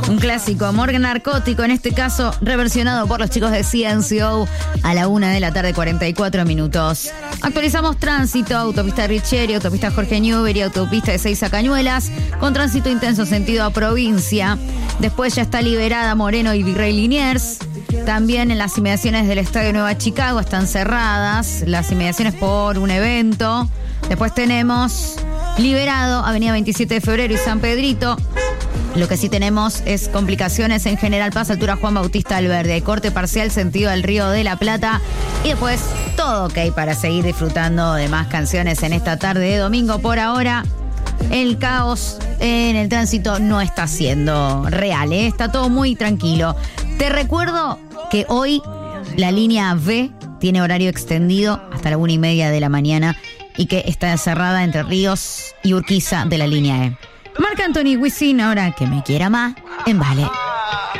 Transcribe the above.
Un clásico, Amor Narcótico, en este caso reversionado por los chicos de CNCO a la 1:44 PM. Actualizamos tránsito, autopista Richieri, autopista Jorge Newbery, autopista de Seiza Cañuelas, con tránsito intenso sentido a provincia. Después ya está liberada Moreno y Virrey Liniers. También en las inmediaciones del Estadio Nueva Chicago están cerradas las inmediaciones por un evento. Después tenemos liberado Avenida 27 de Febrero y San Pedrito. Lo que sí tenemos es complicaciones en General Paz, altura Juan Bautista Alverde. Hay corte parcial sentido al Río de la Plata. Y después todo ok para seguir disfrutando de más canciones en esta tarde de domingo. Por ahora, el caos en el tránsito no está siendo real, ¿eh? Está todo muy tranquilo. Te recuerdo que hoy la línea B tiene horario extendido hasta la 1:30 de la mañana y que está cerrada entre Ríos y Urquiza de la línea E. Marc Anthony, Wisin, ahora que me quiera más, en Vale.